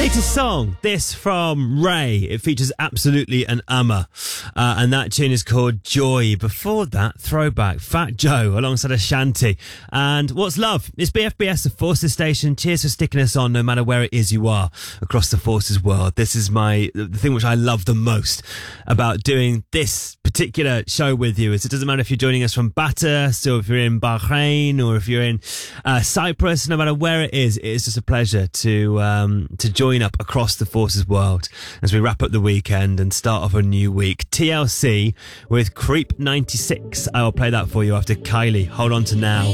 Latest song, this from Ray. It features Absolutely an Amma. And that tune is called Joy. Before that, throwback, Fat Joe alongside Ashanti. And What's Love? It's BFBS, the Forces Station. Cheers for sticking us on no matter where it is you are across the Forces world. This is the thing which I love the most about doing this particular show with you is it doesn't matter if you're joining us from Batas or if you're in Bahrain or if you're in Cyprus, no matter where it is just a pleasure to join up across the Forces world as we wrap up the weekend and start off a new week. TLC with Creep 96. I will play that for you after Kylie. Hold on to Now.